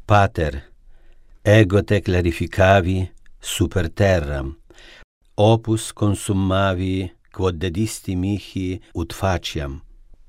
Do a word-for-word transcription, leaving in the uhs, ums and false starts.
Pater, ego te clarificavi super terram, opus consummavi quod dedisti mihi ut faciam,